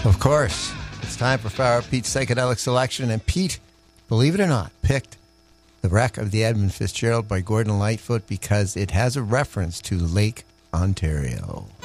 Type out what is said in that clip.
Of course. It's time for Farrah Pete's Psychedelic Selection. And Pete, believe it or not, picked The Wreck of the Edmund Fitzgerald by Gordon Lightfoot because it has a reference to Lake Ontario.